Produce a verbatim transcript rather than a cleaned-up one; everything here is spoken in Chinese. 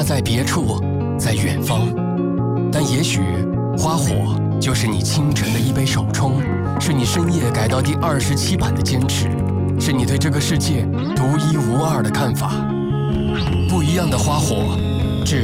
在别处，在远方。但也许花火就是你清晨的一杯手冲，是你深夜改到第二十七版的坚持，是你对这个世界独一无二的看法。不一样的花火，